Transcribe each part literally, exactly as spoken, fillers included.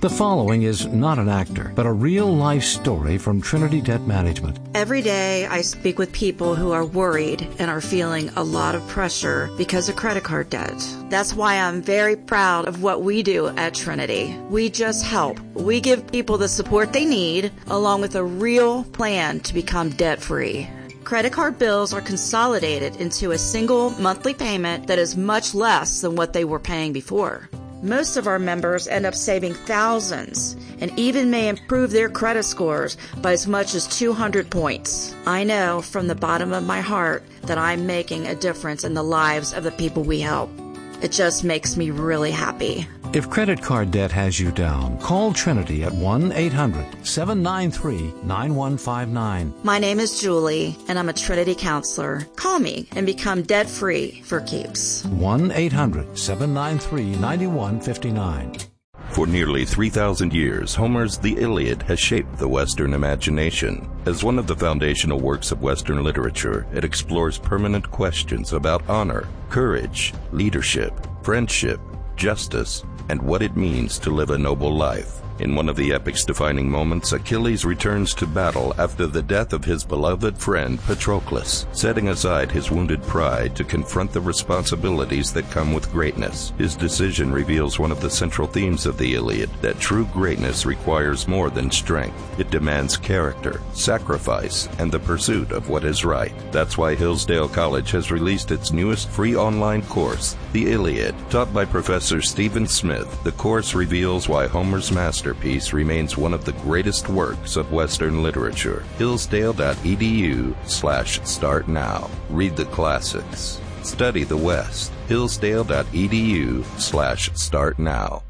The following is not an actor, but a real-life story from Trinity Debt Management. Every day I speak with people who are worried and are feeling a lot of pressure because of credit card debt. That's why I'm very proud of what we do at Trinity. We just help. We give people the support they need, along with a real plan to become debt-free. Credit card bills are consolidated into a single monthly payment that is much less than what they were paying before. Most of our members end up saving thousands and even may improve their credit scores by as much as two hundred points. I know from the bottom of my heart that I'm making a difference in the lives of the people we help. It just makes me really happy. If credit card debt has you down, call Trinity at one eight hundred seven nine three nine one five nine. My name is Julie, and I'm a Trinity counselor. Call me and become debt-free for keeps. one eight hundred seven nine three nine one five nine. For nearly three thousand years, Homer's The Iliad has shaped the Western imagination. As one of the foundational works of Western literature, it explores permanent questions about honor, courage, leadership, friendship, justice, and what it means to live a noble life. In one of the epic's defining moments, Achilles returns to battle after the death of his beloved friend Patroclus, setting aside his wounded pride to confront the responsibilities that come with greatness. His decision reveals one of the central themes of the Iliad, that true greatness requires more than strength. It demands character, sacrifice, and the pursuit of what is right. That's why Hillsdale College has released its newest free online course, The Iliad. Taught by Professor Stephen Smith, the course reveals why Homer's master Masterpiece remains one of the greatest works of Western literature. Hillsdale.edu slash start now. Read the classics. Study the West. Hillsdale.edu slash start now.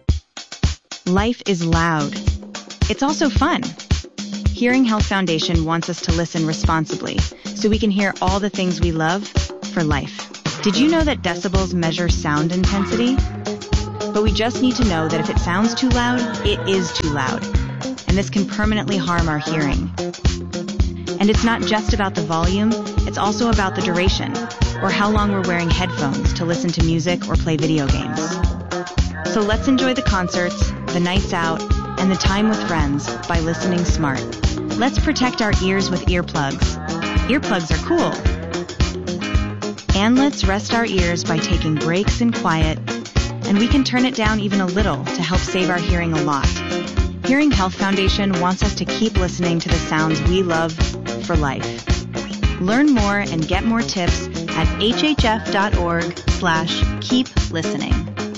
Life is loud. It's also fun. Hearing Health Foundation wants us to listen responsibly so we can hear all the things we love for life. Did you know that decibels measure sound intensity? But we just need to know that if it sounds too loud, it is too loud. And this can permanently harm our hearing. And it's not just about the volume, it's also about the duration, or how long we're wearing headphones to listen to music or play video games. So let's enjoy the concerts, the nights out, and the time with friends by listening smart. Let's protect our ears with earplugs. Earplugs are cool. And let's rest our ears by taking breaks in quiet, and we can turn it down even a little to help save our hearing a lot. Hearing Health Foundation wants us to keep listening to the sounds we love for life. Learn more and get more tips at hhf.org slash keep listening.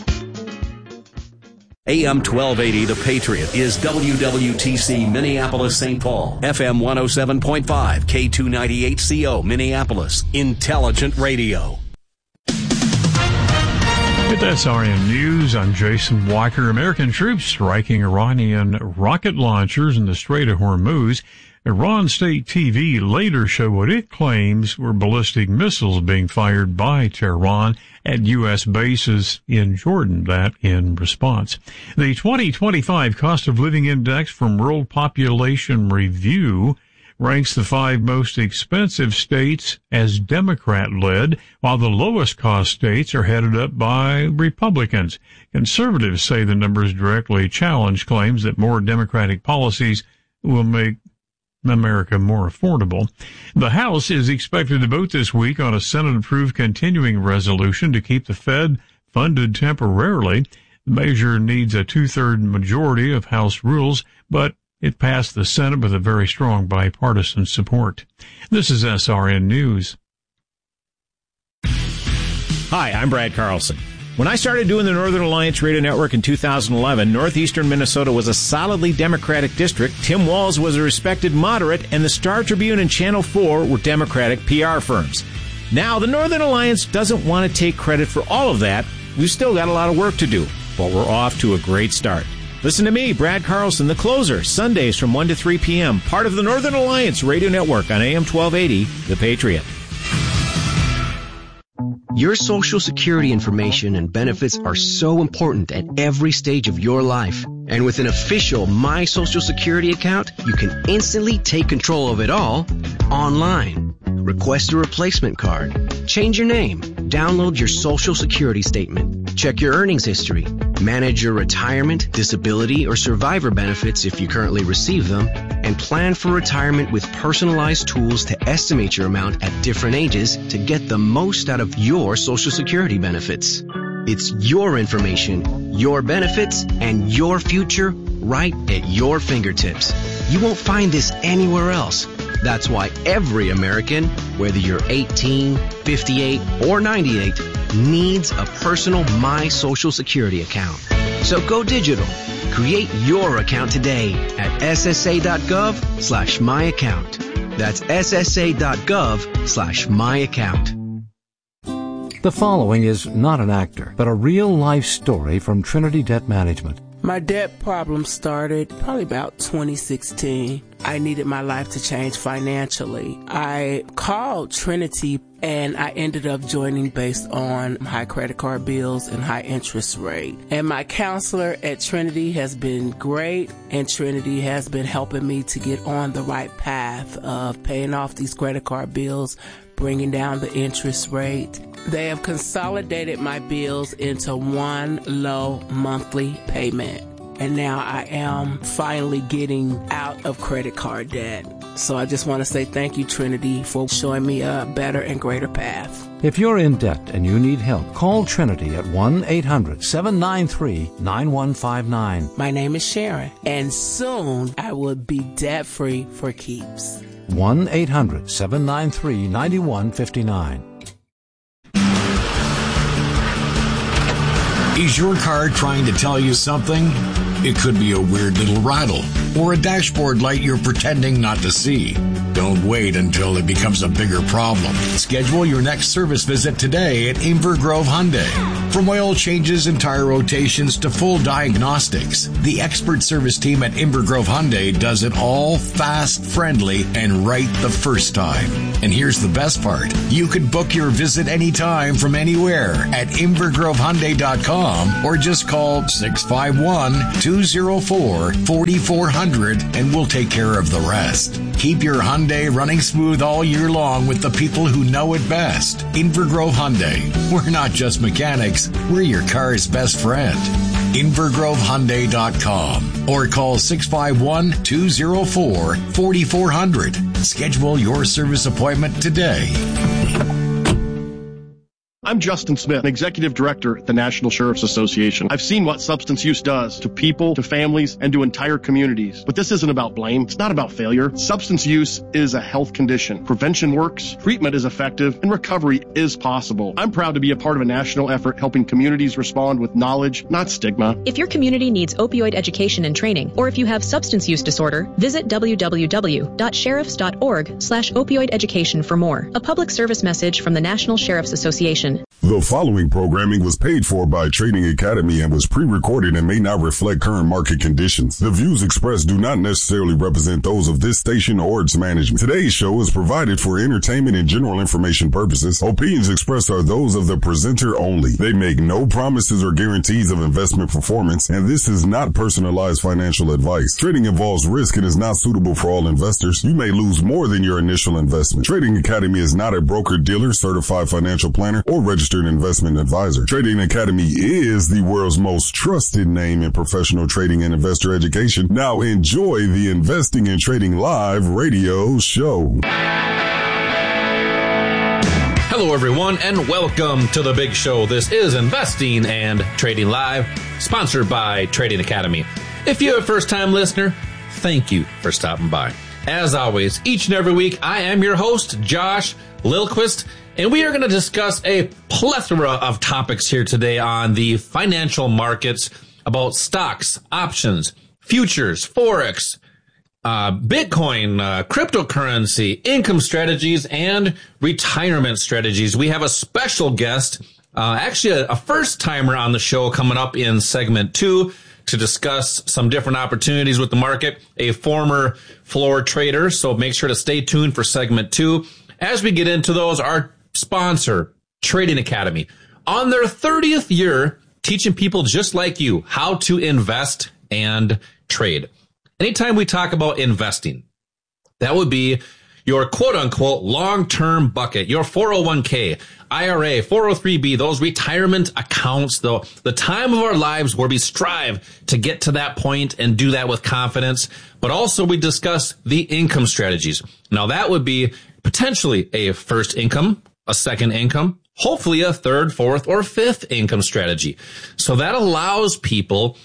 A M twelve eighty The Patriot is W W T C Minneapolis Saint Paul, F M one oh seven point five, K two ninety-eight C O Minneapolis, Intelligent Radio. With S R N News, I'm Jason Walker. American troops striking Iranian rocket launchers in the Strait of Hormuz. Iran State T V later showed what it claims were ballistic missiles being fired by Tehran at U S bases in Jordan, that in response. The twenty twenty-five Cost of Living Index from World Population Review ranks the five most expensive states as Democrat-led, while the lowest-cost states are headed up by Republicans. Conservatives say the numbers directly challenge claims that more Democratic policies will make America more affordable. The House is expected to vote this week on a Senate-approved continuing resolution to keep the Fed funded temporarily. The measure needs a two-thirds majority of House rules, but it passed the Senate with a very strong bipartisan support. This is S R N News. Hi, I'm Brad Carlson. When I started doing the Northern Alliance Radio Network in two thousand eleven, northeastern Minnesota was a solidly Democratic district. Tim Walz was a respected moderate, and the Star Tribune and Channel four were Democratic P R firms. Now, the Northern Alliance doesn't want to take credit for all of that. We've still got a lot of work to do, but we're off to a great start. Listen to me, Brad Carlson, the closer, Sundays from one to three p.m., part of the Northern Alliance Radio Network on A M twelve eighty, The Patriot. Your Social Security information and benefits are so important at every stage of your life. And with an official My Social Security account, you can instantly take control of it all online. Request a replacement card, change your name, download your Social Security statement, check your earnings history, Manage your retirement, disability, or survivor benefits if you currently receive them, and plan for retirement with personalized tools to estimate your amount at different ages to get the most out of your Social Security benefits. It's your information, your benefits, and your future right at your fingertips. You won't find this anywhere else. That's why every American, whether you're eighteen, fifty-eight, or ninety-eight, needs a personal My Social Security account. So go digital. Create your account today at ssa.gov slash my account. That's ssa.gov slash my account. The following is not an actor, but a real-life story from Trinity Debt Management. My debt problem started probably about twenty sixteen. I needed my life to change financially. I called Trinity and I ended up joining based on high credit card bills and high interest rate. And my counselor at Trinity has been great, and Trinity has been helping me to get on the right path of paying off these credit card bills, bringing down the interest rate. They have consolidated my bills into one low monthly payment. And now I am finally getting out of credit card debt. So I just want to say thank you, Trinity, for showing me a better and greater path. If you're in debt and you need help, call Trinity at one eight hundred seven nine three nine one five nine. My name is Sharon, and soon I will be debt-free for keeps. one eight hundred seven nine three nine one five nine. Is your car trying to tell you something? It could be a weird little rattle or a dashboard light you're pretending not to see. Don't wait until it becomes a bigger problem. Schedule your next service visit today at Inver Grove Hyundai. From oil changes and tire rotations to full diagnostics, the expert service team at Inver Grove Hyundai does it all fast, friendly, and right the first time. And here's the best part. You could book your visit anytime from anywhere at inver grove hyundai dot com or just call six five one, two oh four, four four zero zero and we'll take care of the rest. Keep your Hyundai running smooth all year long with the people who know it best. Inver Grove Hyundai. We're not just mechanics, we're your car's best friend. inver grove hyundai dot com or call six five one, two oh four, four four zero zero. Schedule your service appointment today. I'm Justin Smith, Executive Director at the National Sheriff's Association. I've seen what substance use does to people, to families, and to entire communities. But this isn't about blame. It's not about failure. Substance use is a health condition. Prevention works, treatment is effective, and recovery is possible. I'm proud to be a part of a national effort helping communities respond with knowledge, not stigma. If your community needs opioid education and training, or if you have substance use disorder, visit w w w dot sheriffs dot org slash opioid education for more. A public service message from the National Sheriff's Association. The following programming was paid for by Trading Academy and was pre-recorded and may not reflect current market conditions. The views expressed do not necessarily represent those of this station or its management. Today's show is provided for entertainment and general information purposes. Opinions expressed are those of the presenter only. They make no promises or guarantees of investment performance, and this is not personalized financial advice. Trading involves risk and is not suitable for all investors. You may lose more than your initial investment. Trading Academy is not a broker-dealer, certified financial planner, or registered investment advisor. Trading Academy is the world's most trusted name in professional trading and investor education. Now enjoy the Investing and Trading Live radio show. Hello everyone and welcome to the big show. This is Investing and Trading Live, sponsored by Trading Academy. If you're a first-time listener, thank you for stopping by. As always, each and every week, I am your host, Josh Lilquist, and we are going to discuss a plethora of topics here today on the financial markets about stocks, options, futures, Forex, uh, Bitcoin, uh, cryptocurrency, income strategies, and retirement strategies. We have a special guest, uh, actually a, a first timer on the show coming up in segment two to discuss some different opportunities with the market, a former floor trader. So make sure to stay tuned for segment two. As we get into those, our sponsor, Trading Academy, on their thirtieth year, teaching people just like you how to invest and trade. Anytime we talk about investing, that would be your quote-unquote long-term bucket, your four oh one k, I R A, four oh three b, those retirement accounts, though, the time of our lives where we strive to get to that point and do that with confidence. But also we discuss the income strategies. Now that would be potentially a first income, a second income, hopefully a third, fourth, or fifth income strategy. So that allows people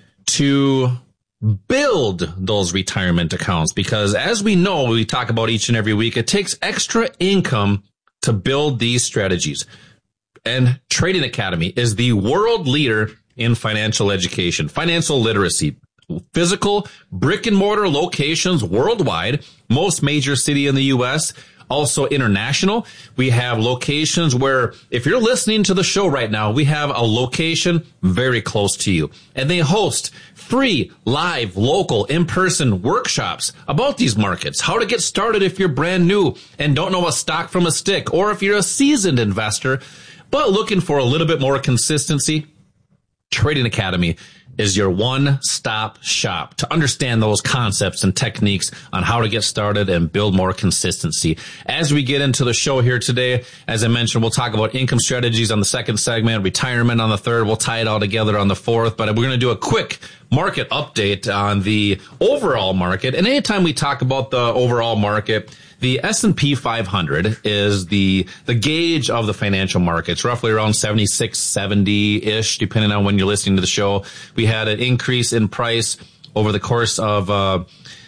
to build those retirement accounts, because as we know, we talk about each and every week, it takes extra income to build these strategies. And Trading Academy is the world leader in financial education, financial literacy, physical brick and mortar locations worldwide, most major city in the U S, also international. We have locations where if you're listening to the show right now, we have a location very close to you, and they host free, live, local, in-person workshops about these markets, how to get started if you're brand new and don't know a stock from a stick, or if you're a seasoned investor but looking for a little bit more consistency. Trading Academy is your one-stop shop to understand those concepts and techniques on how to get started and build more consistency. As we get into the show here today, as I mentioned, we'll talk about income strategies on the second segment, retirement on the third. We'll tie it all together on the fourth, but we're going to do a quick market update on the overall market. And anytime we talk about the overall market, the S and P five hundred is the the gauge of the financial markets, roughly around seventy-six, seventy-ish, depending on when you're listening to the show. We had an increase in price over the course of uh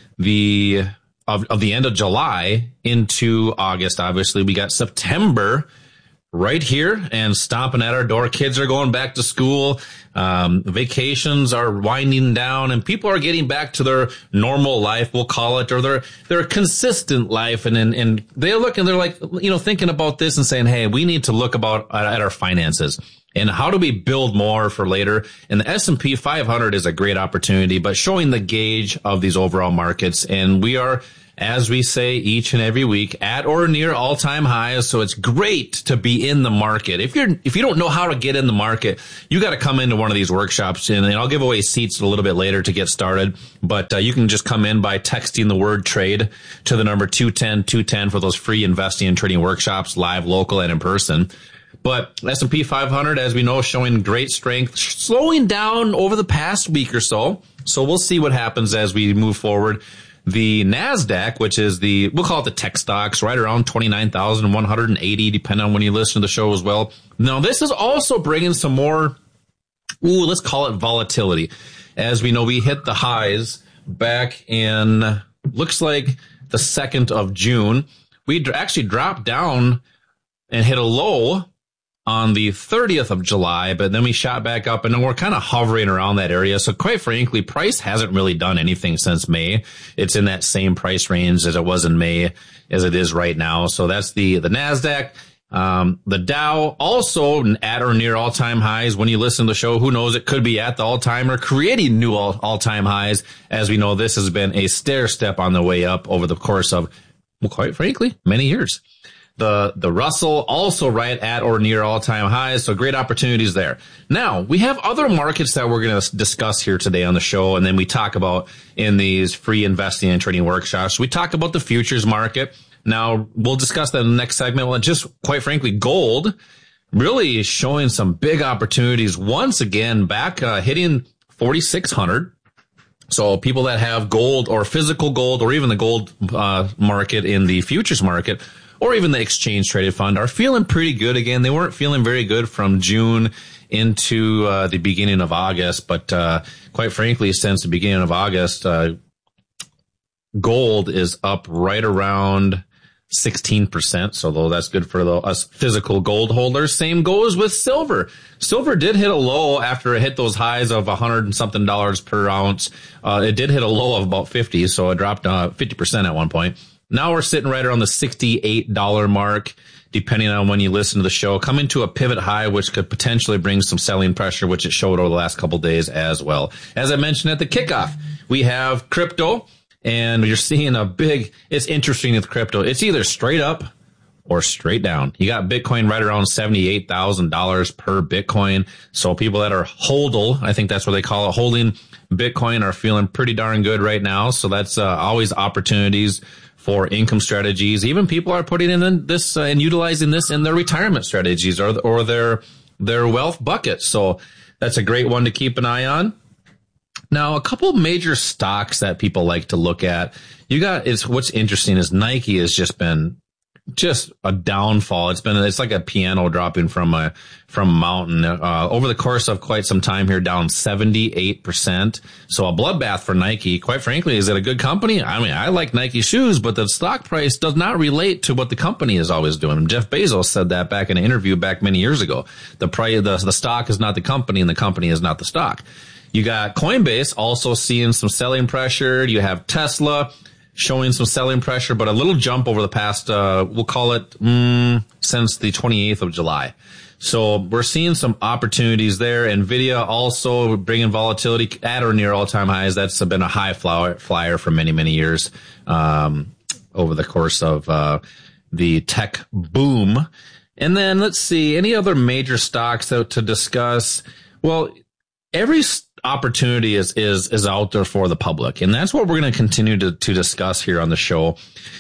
the of, of the end of July into August. Obviously, we got September right here and stomping at our door. Kids are going back to school. Um, vacations are winding down, and people are getting back to their normal life, we'll call it, or their, their consistent life. And, and, and they're looking, they're like, you know, thinking about this and saying, hey, we need to look about at our finances and how do we build more for later. And the S and P five hundred is a great opportunity, but showing the gauge of these overall markets. And we are, as we say each and every week, at or near all-time highs. So it's great to be in the market. If you're, if you don't know how to get in the market, you got to come into one of these workshops, and, and I'll give away seats a little bit later to get started. But uh, you can just come in by texting the word trade to the number two ten two ten for those free investing and trading workshops, live, local, and in person. But S and P five hundred, as we know, showing great strength, slowing down over the past week or so. So we'll see what happens as we move forward. The NASDAQ, which is the, we'll call it the tech stocks, right around twenty-nine thousand one hundred eighty, depending on when you listen to the show as well. Now, this is also bringing some more, ooh, let's call it volatility. As we know, we hit the highs back in, looks like the second of June. We actually dropped down and hit a low on the thirtieth of July, but then we shot back up, and then we're kind of hovering around that area. So quite frankly, price hasn't really done anything since May. It's in that same price range as it was in May as it is right now. So that's the, the NASDAQ. Um, the Dow also at or near all-time highs. When you listen to the show, who knows, it could be at the all-time or creating new all, all-time highs. As we know, this has been a stair step on the way up over the course of, well, quite frankly, many years. The, the Russell also right at or near all-time highs, so great opportunities there. Now, we have other markets that we're going to discuss here today on the show, and then we talk about in these free investing and trading workshops. We talk about the futures market. Now, we'll discuss that in the next segment. Well, just quite frankly, gold really showing some big opportunities once again, back uh, hitting forty-six hundred. So people that have gold or physical gold or even the gold uh, market in the futures market, or even the exchange traded fund, are feeling pretty good again. They weren't feeling very good from June into uh, the beginning of August, but uh, quite frankly, since the beginning of August, uh, gold is up right around sixteen percent. So though that's good for the, us physical gold holders. Same goes with silver. Silver did hit a low after it hit those highs of a hundred and something dollars per ounce. Uh, it did hit a low of about fifty, so it dropped uh, fifty percent at one point. Now we're sitting right around the sixty-eight dollars mark, depending on when you listen to the show. Coming to a pivot high, which could potentially bring some selling pressure, which it showed over the last couple of days as well. As I mentioned at the kickoff, we have crypto, and you're seeing a big, it's interesting with crypto. It's either straight up or straight down. You got Bitcoin right around seventy-eight thousand dollars per Bitcoin. So people that are hodl, I think that's what they call it, holding Bitcoin, are feeling pretty darn good right now. So that's uh, always opportunities for income strategies. Even people are putting in this uh, and utilizing this in their retirement strategies or or their their wealth buckets. So that's a great one to keep an eye on. Now, a couple major stocks that people like to look at. You got it's what's interesting is Nike has just been just a downfall. It's been it's like a piano dropping from a from a mountain uh, over the course of quite some time here, down seventy-eight percent. So a bloodbath for Nike. Quite frankly, is it a good company? I mean, I like Nike shoes, but the stock price does not relate to what the company is always doing. Jeff Bezos said that back in an interview back many years ago. The price, the, the stock is not the company, and the company is not the stock. You got Coinbase also seeing some selling pressure. You have Tesla showing some selling pressure, but a little jump over the past, uh, we'll call it, mm, since the twenty-eighth of July. So we're seeing some opportunities there. NVIDIA also bringing volatility at or near all-time highs. That's been a high flyer, flyer for many, many years, um, over the course of, uh, the tech boom. And then let's see, any other major stocks to, to discuss? Well, every opportunity is, is, is out there for the public. And that's what we're going to continue to, to discuss here on the show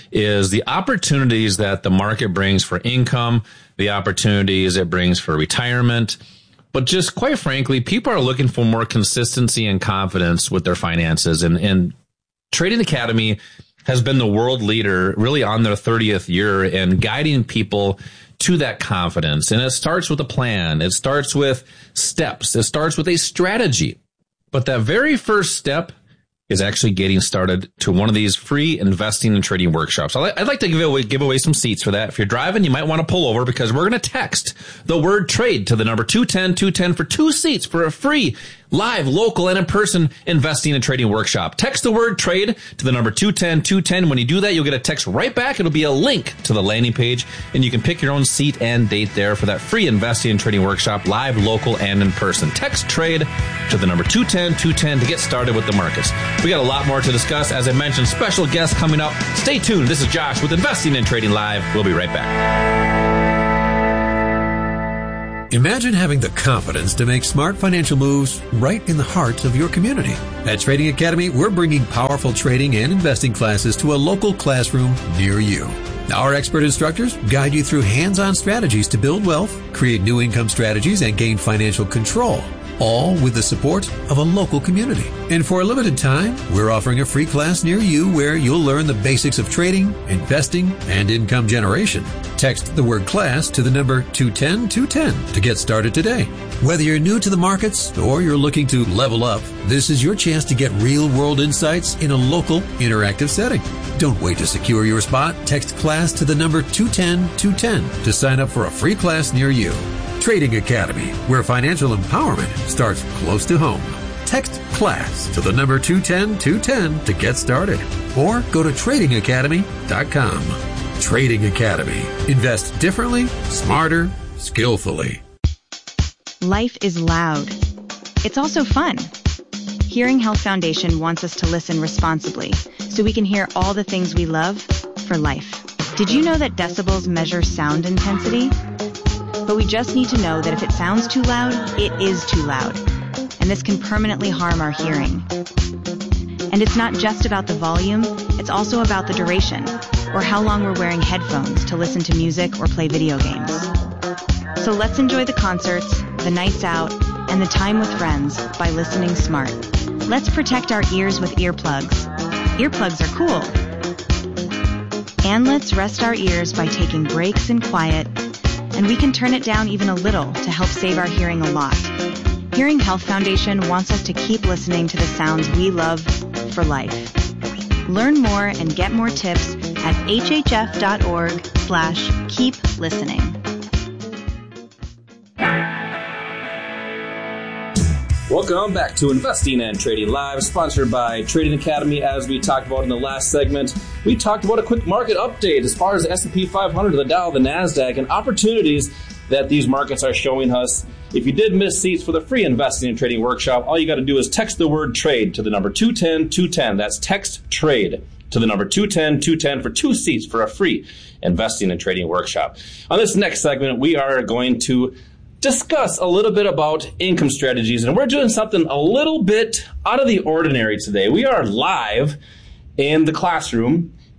is the opportunities that the market brings for income, the opportunities it brings for retirement. But just quite frankly, people are looking for more consistency and confidence with their finances. And, and Trading Academy has been the world leader really on their thirtieth year and guiding people to that confidence. And it starts with a plan. It starts with steps. It starts with a strategy. But that very first step is actually getting started to one of these free investing and trading workshops. I'd like to give away, give away some seats for that. If you're driving, you might want to pull over because we're going to text the word trade to the number two ten two ten for two seats for a free live, local, and in-person investing and trading workshop. Text the word trade to the number two ten two ten. When you do that, you'll get a text right back. It'll be a link to the landing page, and you can pick your own seat and date there for that free investing and trading workshop, live, local, and in person. Text trade to the number two ten two ten to get started with the markets. We got a lot more to discuss. As I mentioned, special guests coming up. Stay tuned. This is Josh with Investing and Trading Live. We'll be right back. Imagine having the confidence to make smart financial moves right in the heart of your community. At Trading Academy, we're bringing powerful trading and investing classes to a local classroom near you. Our expert instructors guide you through hands-on strategies to build wealth, create new income strategies, and gain financial control, all with the support of a local community. And for a limited time, we're offering a free class near you where you'll learn the basics of trading, investing, and income generation. Text the word class to the number two ten two ten to get started today. Whether you're new to the markets or you're looking to level up, this is your chance to get real-world insights in a local, interactive setting. Don't wait to secure your spot. Text class to the number two ten two ten to sign up for a free class near you. Trading Academy, where financial empowerment starts close to home. Text class to the number two ten two ten to get started. Or go to trading academy dot com. Trading Academy. Invest differently, smarter, skillfully. Life is loud. It's also fun. Hearing Health Foundation wants us to listen responsibly so we can hear all the things we love for life. Did you know that decibels measure sound intensity? But we just need to know that if it sounds too loud, it is too loud. And this can permanently harm our hearing. And it's not just about the volume, it's also about the duration, or how long we're wearing headphones to listen to music or play video games. So let's enjoy the concerts, the nights out, and the time with friends by listening smart. Let's protect our ears with earplugs. Earplugs are cool. And let's rest our ears by taking breaks in quiet, and we can turn it down even a little to help save our hearing a lot. Hearing Health Foundation wants us to keep listening to the sounds we love for life. Learn more and get more tips at hhf.org slash keep listening. Welcome back to Investing and Trading Live, sponsored by Trading Academy. As we talked about in the last segment, we talked about a quick market update as far as the S and P five hundred, the Dow, the NASDAQ, and opportunities that these markets are showing us. If you did miss seats for the free Investing and Trading Workshop, all you got to do is text the word trade to the number two ten two ten. That's text trade to the number two ten two ten for two seats for a free Investing and Trading Workshop. On this next segment, we are going to discuss a little bit about income strategies, and we're doing something a little bit out of the ordinary today. We are live in the classroom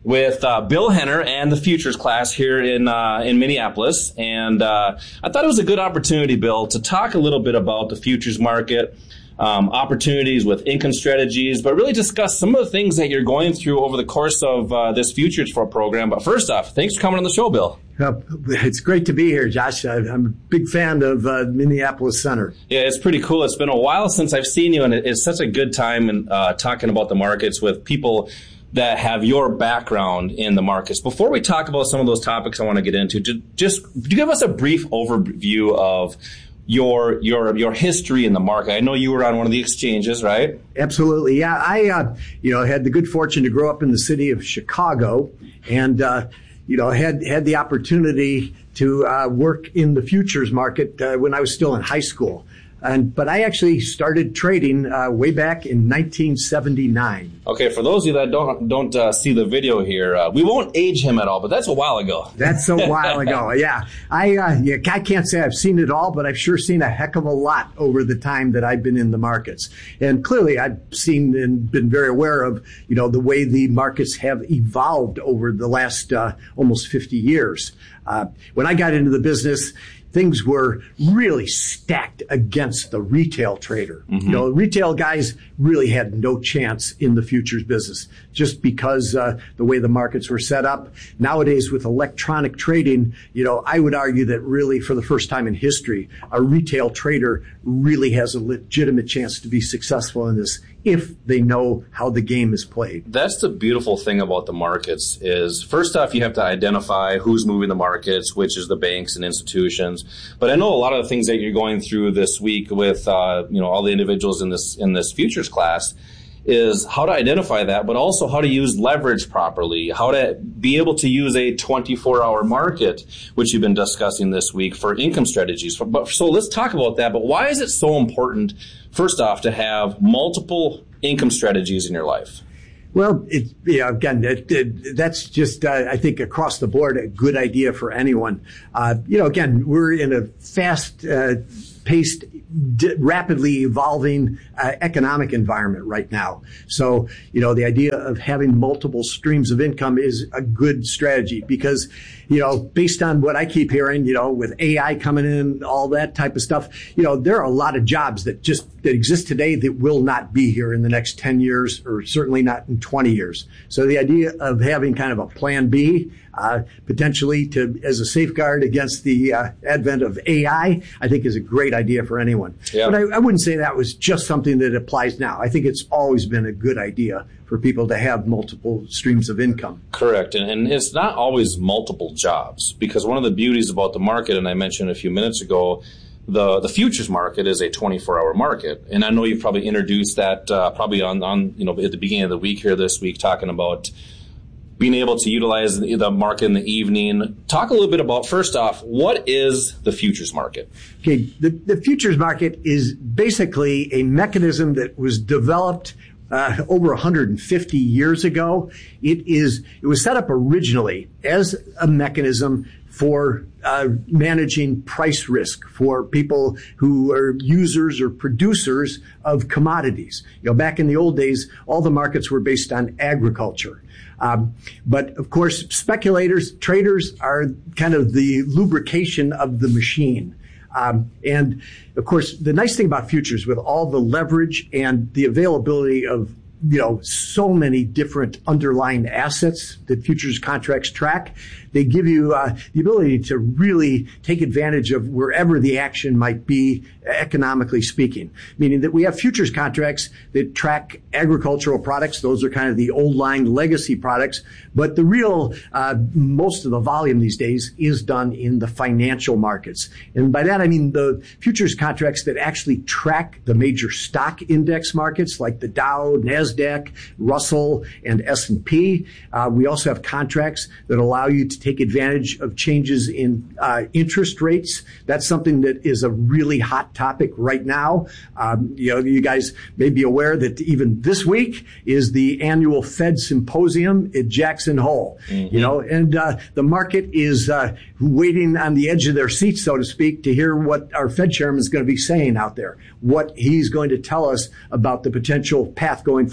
with uh, Bill Henner and the futures class here in uh, in Minneapolis. And uh, I thought it was a good opportunity, Bill, to talk a little bit about the futures market, um, opportunities with income strategies, but really discuss some of the things that you're going through over the course of uh, this futures for program. But first off, thanks for coming on the show, Bill. Uh, it's great to be here, Josh. I, I'm a big fan of uh, Minneapolis Center. Yeah, it's pretty cool. It's been a while since I've seen you, and it's such a good time in, uh, talking about the markets with people that have your background in the markets. Before we talk about some of those topics I want to get into, just give us a brief overview of your your your history in the market. I know you were on one of the exchanges, right? Absolutely. Yeah, I uh, you know had the good fortune to grow up in the city of Chicago, and uh, you know had had the opportunity to uh, work in the futures market uh, when I was still in high school. And, but I actually started trading uh, way back in nineteen seventy-nine. Okay, for those of you that don't don't uh, see the video here, uh, we won't age him at all, but that's a while ago. That's a while ago, yeah. I uh, yeah, I can't say I've seen it all, but I've sure seen a heck of a lot over the time that I've been in the markets. And clearly, I've seen and been very aware of, you know, the way the markets have evolved over the last uh, almost fifty years. Uh, when I got into the business, things were really stacked against the retail trader. Mm-hmm. You know, retail guys really had no chance in the futures business just because uh, the way the markets were set up. Nowadays, with electronic trading, you know, I would argue that really for the first time in history, a retail trader really has a legitimate chance to be successful in this if they know how the game is played. That's the beautiful thing about the markets is, first off, you have to identify who's moving the markets, which is the banks and institutions. But I know a lot of the things that you're going through this week with, uh, you know, all the individuals in this in this futures class is how to identify that, but also how to use leverage properly, how to be able to use a twenty-four hour market, which you've been discussing this week for income strategies. But, so let's talk about that. But why is it so important, first off, to have multiple income strategies in your life? Well, it, you know, again, it, it, that's just, uh, I think, across the board, a good idea for anyone. Uh, you know, again, we're in a fast uh, paced, d- rapidly evolving uh, economic environment right now. So, you know, the idea of having multiple streams of income is a good strategy because, you know, based on what I keep hearing, you know, with A I coming in, all that type of stuff, you know, there are a lot of jobs that just that exist today that will not be here in the next ten years or certainly not in twenty years. So the idea of having kind of a plan B, uh, potentially to as a safeguard against the uh, advent of A I, I think is a great idea for anyone. Yeah. But I, I wouldn't say that was just something that applies now. I think it's always been a good idea for people to have multiple streams of income. Correct. And, and it's not always multiple jobs because one of the beauties about the market, and I mentioned a few minutes ago, the the futures market is a twenty-four hour market. And I know you've probably introduced that uh, probably on, on, you know, at the beginning of the week here this week, talking about being able to utilize the, the market in the evening. Talk a little bit about, first off, what is the futures market? Okay, the, the futures market is basically a mechanism that was developed Uh, over one hundred fifty years ago. It is, it was set up originally as a mechanism for uh, managing price risk for people who are users or producers of commodities. You know, back in the old days, all the markets were based on agriculture. Um, but of course, speculators, traders are kind of the lubrication of the machine. Um, and of course, the nice thing about futures with all the leverage and the availability of, you know, so many different underlying assets that futures contracts track, they give you uh, the ability to really take advantage of wherever the action might be, economically speaking. Meaning that we have futures contracts that track agricultural products. Those are kind of the old line legacy products. But the real, uh, most of the volume these days is done in the financial markets. And by that, I mean the futures contracts that actually track the major stock index markets like the Dow, NASDAQ, Russell, and S and P. Uh, we also have contracts that allow you to take advantage of changes in uh, interest rates. That's something that is a really hot topic right now. Um, you know, you guys may be aware that even this week is the annual Fed Symposium at Jackson Hole. Mm-hmm. You know, and uh, the market is uh, waiting on the edge of their seats, so to speak, to hear what our Fed chairman is going to be saying out there, what he's going to tell us about the potential path going forward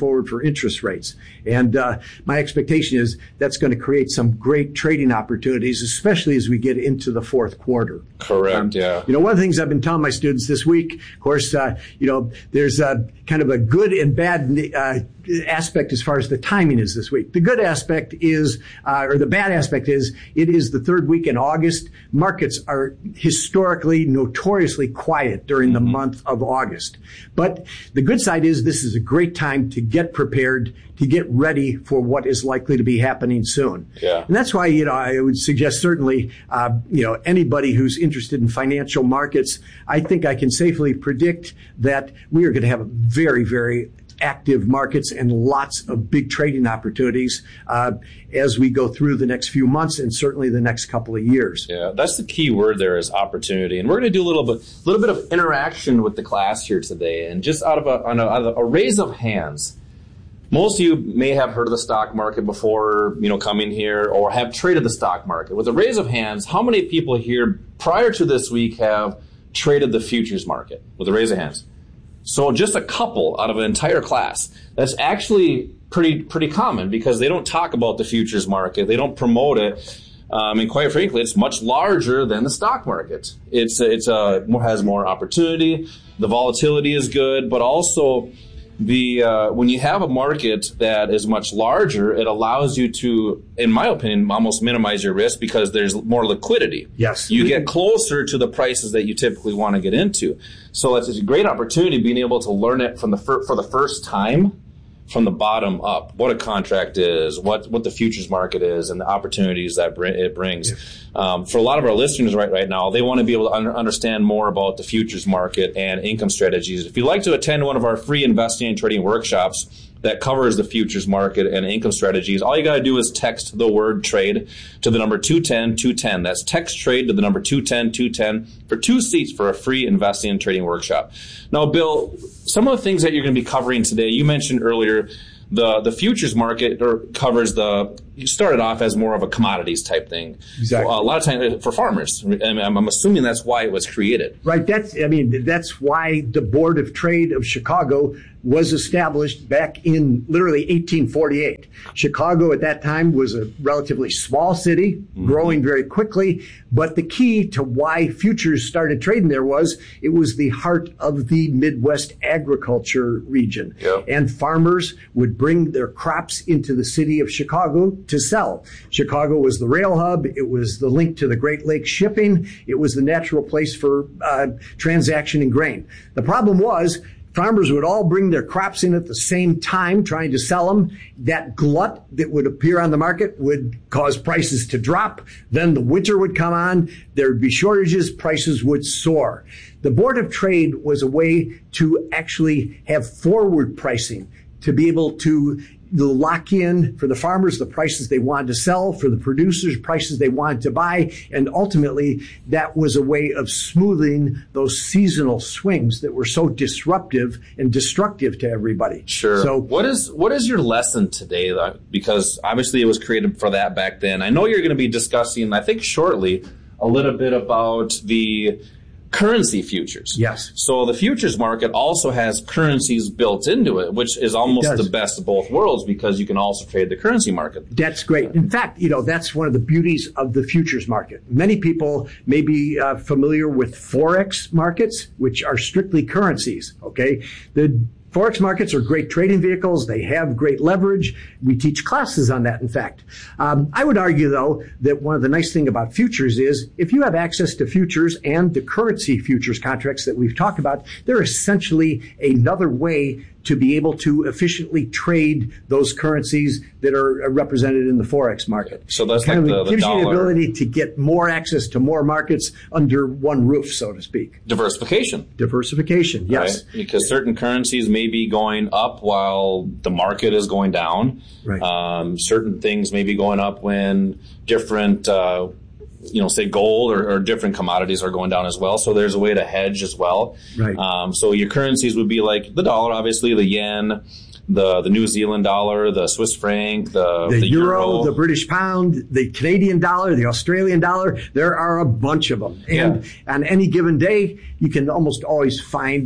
forward for interest rates. And uh, my expectation is that's going to create some great trading opportunities, especially as we get into the fourth quarter. Correct, um, yeah. You know, one of the things I've been telling my students this week, of course, uh, you know, there's a kind of a good and bad uh, aspect as far as the timing is this week. The good aspect is, uh, or the bad aspect is, it is the third week in August. Markets are historically, notoriously quiet during the mm-hmm. month of August. But the good side is this is a great time to get prepared, to get ready for what is likely to be happening soon. Yeah. And that's why, you know, I would suggest certainly, uh, you know, anybody who's interested in financial markets, I think I can safely predict that we are going to have a very, very active markets and lots of big trading opportunities uh, as we go through the next few months and certainly the next couple of years. Yeah, that's the key word there is opportunity. And we're going to do a little bit, little bit of interaction with the class here today. And just out of a, on a, out of a raise of hands, most of you may have heard of the stock market before, you know, coming here or have traded the stock market. With a raise of hands, how many people here prior to this week have traded the futures market? With a raise of hands. So just a couple out of an entire class. That's actually pretty pretty common because they don't talk about the futures market. They don't promote it. Um, and quite frankly, it's much larger than the stock market. It's it's a has more opportunity. The volatility is good, but also the uh, when you have a market that is much larger, it allows you to, in my opinion, almost minimize your risk because there's more liquidity. Yes. You get closer to the prices that you typically want to get into. So it's a great opportunity being able to learn it from the fir- for the first time from the bottom up, what a contract is, what what the futures market is, and the opportunities that br- it brings. Yeah. Um, for a lot of our listeners right right now, they want to be able to un- understand more about the futures market and income strategies. If you'd like to attend one of our free investing and trading workshops that covers the futures market and income strategies, all you got to do is text the word trade to the number two ten two ten. That's text trade to the number two ten two ten for two seats for a free investing and trading workshop. Now, Bill, some of the things that you're going to be covering today, you mentioned earlier the the futures market or covers the, you started off as more of a commodities type thing. Exactly. A lot of times for farmers. I'm, I'm assuming that's why it was created. Right. That's, I mean, that's why the Board of Trade of Chicago was established back in literally eighteen forty-eight. Chicago at that time was a relatively small city, mm-hmm. growing very quickly. But the key to why futures started trading there was it was the heart of the Midwest agriculture region. Yep. And farmers would bring their crops into the city of Chicago to sell. Chicago was the rail hub. It was the link to the Great Lakes shipping. It was the natural place for uh, transaction in grain. The problem was farmers would all bring their crops in at the same time, trying to sell them. That glut that would appear on the market would cause prices to drop. Then the winter would come on. There would be shortages. Prices would soar. The Board of Trade was a way to actually have forward pricing, to be able to lock in for the farmers the prices they wanted to sell, for the producers prices they wanted to buy, and ultimately that was a way of smoothing those seasonal swings that were so disruptive and destructive to everybody. Sure. So what is what is your lesson today, though? Because obviously it was created for that back then. I know you're going to be discussing, I think shortly, a little bit about the currency futures. Yes. So the futures market also has currencies built into it, which is almost the best of both worlds because you can also trade the currency market. That's great. In fact, you know, that's one of the beauties of the futures market. Many people may be uh, familiar with Forex markets, which are strictly currencies. Okay. The Forex markets are great trading vehicles. They have great leverage. We teach classes on that, in fact. Um, I would argue, though, that one of the nice things about futures is if you have access to futures and the currency futures contracts that we've talked about, they're essentially another way to be able to efficiently trade those currencies that are represented in the Forex market. So that's kind like of the, the gives dollar. you the ability to get more access to more markets under one roof, so to speak. Diversification. Diversification, yes. Right? Because certain currencies may be going up while the market is going down. Right. Um, certain things may be going up when different uh, you know, say gold or, or different commodities are going down as well. So there's a way to hedge as well. Right. Um, so your currencies would be like the dollar, obviously, the yen, the the New Zealand dollar, the Swiss franc, the, the, the euro, euro, the British pound, the Canadian dollar, the Australian dollar. There are a bunch of them. And yeah. on any given day, you can almost always find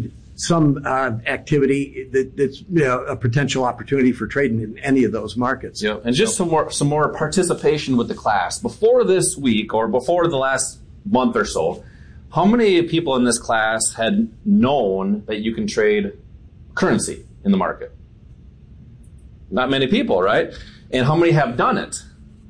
some uh, activity that, that's you know, a potential opportunity for trading in any of those markets. Yeah, and just some more some more participation with the class. Before this week or before the last month or so, how many people in this class had known that you can trade currency in the market? Not many people, right? And how many have done it?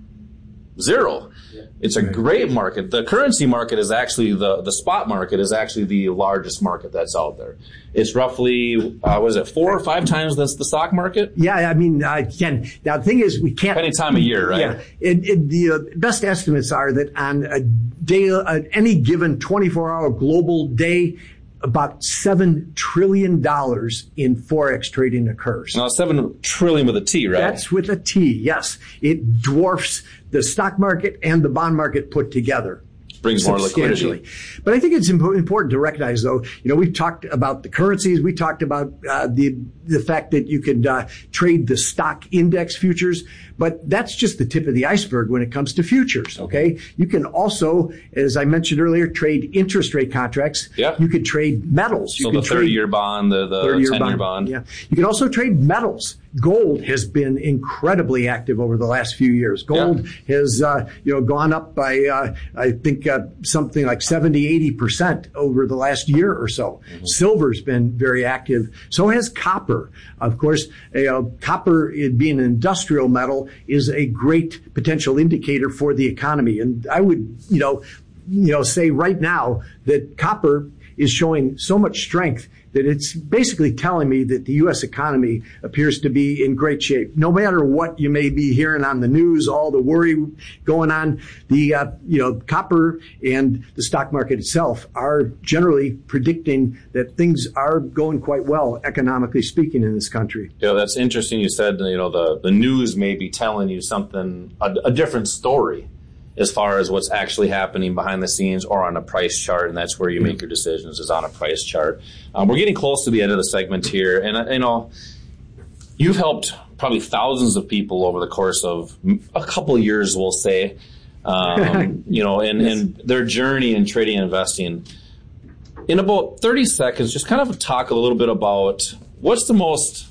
Zero. It's a great market. The currency market is actually, the, the spot market is actually the largest market that's out there. It's roughly, uh, what is it, four or five times the, the stock market? Yeah, I mean, uh, Ken, now the thing is, we can't. Any time of year, right? Yeah. It, it, the uh, best estimates are that on a day, uh, any given twenty-four hour global day, about seven trillion dollars in Forex trading occurs. Now, seven trillion with a T, right? That's with a T, yes. It dwarfs the stock market and the bond market put together. Brings more liquidity. But I think it's impo- important to recognize, though, you know, we've talked about the currencies. We talked about uh, the the fact that you could uh, trade the stock index futures. But that's just the tip of the iceberg when it comes to futures, okay? You can also, as I mentioned earlier, trade interest rate contracts. Yeah. You could trade metals. So you the thirty-year bond, the, the ten-year bond. bond. Yeah. You can also trade metals. Gold has been incredibly active over the last few years. Gold yeah. has, uh, you know, gone up by, uh, I think, uh, something like seventy, eighty percent over the last year or so. Mm-hmm. Silver's been very active. So has copper. Of course, you know, copper, it being an industrial metal, is a great potential indicator for the economy. And I would, you know, you know, say right now that copper is showing so much strength that it's basically telling me that the U S economy appears to be in great shape. No matter what you may be hearing on the news, all the worry going on, the, uh, you know, copper and the stock market itself are generally predicting that things are going quite well, economically speaking, in this country. Yeah, that's interesting. You said, you know, the, the news may be telling you something, a, a different story as far as what's actually happening behind the scenes or on a price chart, and that's where you make your decisions, is on a price chart. Um, we're getting close to the end of the segment here, and, uh, you know, you've helped probably thousands of people over the course of a couple of years, we'll say, um, you know, and, yes. and their journey in trading and investing. In about thirty seconds, just kind of talk a little bit about what's the most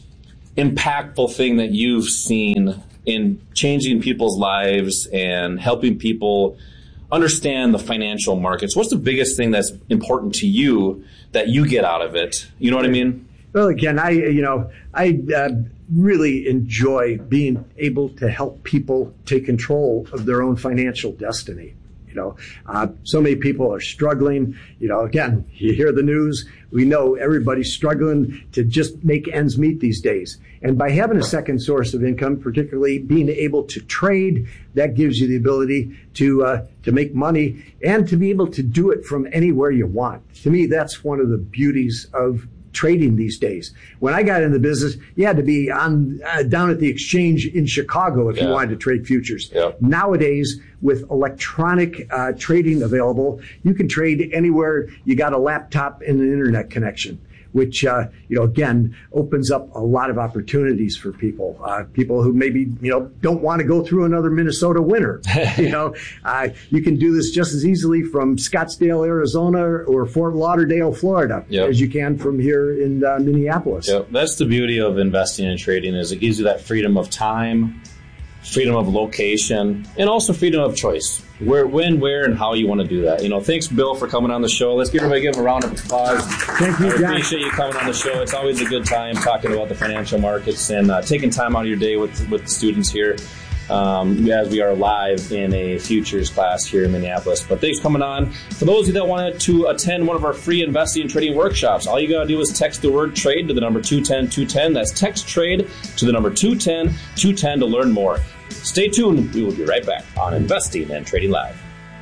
impactful thing that you've seen in changing people's lives and helping people understand the financial markets. What's the biggest thing that's important to you that you get out of it? You know what I mean? Well, again, I, you know, I uh, really enjoy being able to help people take control of their own financial destiny. You know, uh, so many people are struggling. You know, again, you hear the news. We know everybody's struggling to just make ends meet these days. And by having a second source of income, particularly being able to trade, that gives you the ability to uh, to make money and to be able to do it from anywhere you want. To me, that's one of the beauties of trading these days. When I got into the business, you had to be on uh, down at the exchange in Chicago if yeah. you wanted to trade futures. Yep. Nowadays, with electronic uh, trading available, you can trade anywhere you got a laptop and an internet connection, which, uh, you know, again, opens up a lot of opportunities for people. Uh, people who maybe, you know, don't want to go through another Minnesota winter. you know, uh, you can do this just as easily from Scottsdale, Arizona, or Fort Lauderdale, Florida, yep. as you can from here in uh, Minneapolis. Yep. That's the beauty of investing and trading, is it gives you that freedom of time, freedom of location, and also freedom of choice. Where, when, where, and how you want to do that. You know, thanks, Bill, for coming on the show. Let's give everybody give him a round of applause. Thank you, I John. appreciate you coming on the show. It's always a good time talking about the financial markets and uh, taking time out of your day with with the students here, um, as we are live in a futures class here in Minneapolis. But thanks for coming on. For those of you that wanted to attend one of our free investing and trading workshops, all you got to do is text the word trade to the number two ten two ten. That's text trade to the number two ten two ten to learn more. Stay tuned. We will be right back on Investing and Trading Live.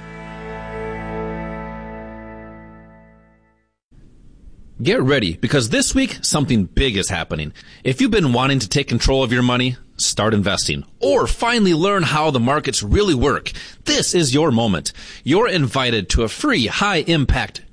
Get ready, because this week, something big is happening. If you've been wanting to take control of your money, start investing, or finally learn how the markets really work, this is your moment. You're invited to a free high-impact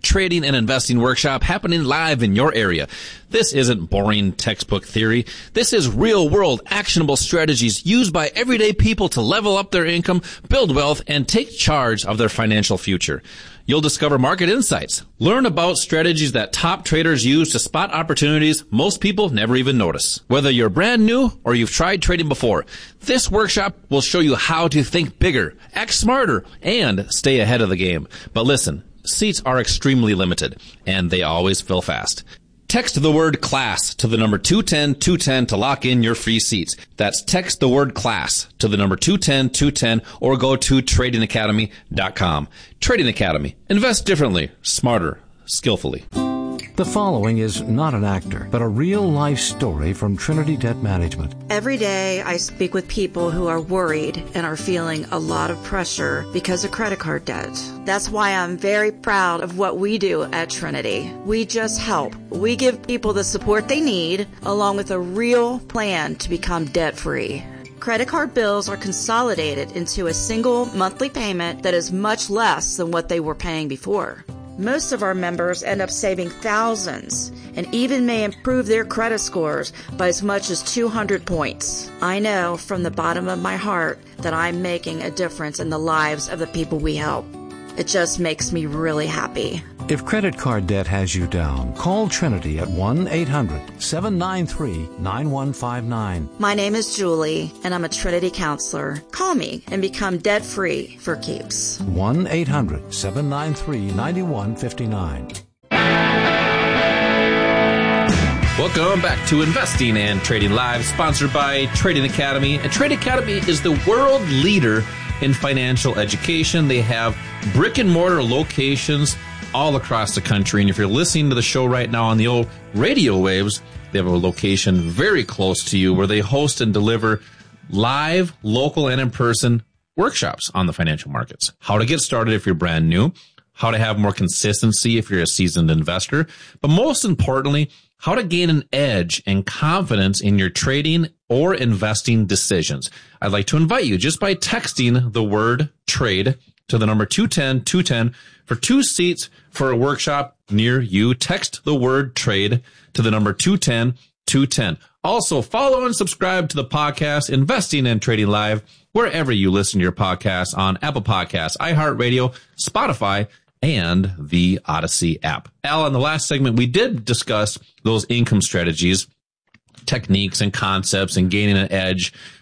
trading and investing workshop happening live in your area. This isn't boring textbook theory. This is real-world, actionable strategies used by everyday people to level up their income, build wealth, and take charge of their financial future. You'll discover market insights, learn about strategies that top traders use to spot opportunities most people never even notice. Whether you're brand new or you've tried trading before, this workshop will show you how to think bigger, act smarter, and stay ahead of the game. But listen, seats are extremely limited, and they always fill fast. Text the word CLASS to the number two ten two ten to lock in your free seats. That's text the word CLASS to the number two ten two ten or go to trading academy dot com. Trading Academy. Invest differently, smarter, skillfully. The following is not an actor, but a real-life story from Trinity Debt Management. Every day I speak with people who are worried and are feeling a lot of pressure because of credit card debt. That's why I'm very proud of what we do at Trinity. We just help. We give people the support they need, along with a real plan to become debt-free. Credit card bills are consolidated into a single monthly payment that is much less than what they were paying before. Most of our members end up saving thousands and even may improve their credit scores by as much as two hundred points. I know from the bottom of my heart that I'm making a difference in the lives of the people we help. It just makes me really happy. If credit card debt has you down, call Trinity at one eight hundred seven nine three nine one five nine. My name is Julie, and I'm a Trinity counselor. Call me and become debt-free for keeps. one eight hundred seven nine three nine one five nine. Welcome back to Investing and Trading Live, sponsored by Trading Academy. And Trading Academy is the world leader in financial education. They have brick and mortar locations all across the country. And if you're listening to the show right now on the old radio waves, they have a location very close to you where they host and deliver live, local, and in-person workshops on the financial markets. How to get started if you're brand new, how to have more consistency if you're a seasoned investor, but most importantly, how to gain an edge and confidence in your trading or investing decisions. I'd like to invite you just by texting the word trade to the number two ten two ten for two seats for a workshop near you. Text the word trade to the number two ten two ten. Also, follow and subscribe to the podcast Investing and Trading Live wherever you listen to your podcasts on Apple Podcasts, iHeartRadio, Spotify, and the Odyssey app. Al, in the last segment, we did discuss those income strategies, techniques and concepts and gaining an edge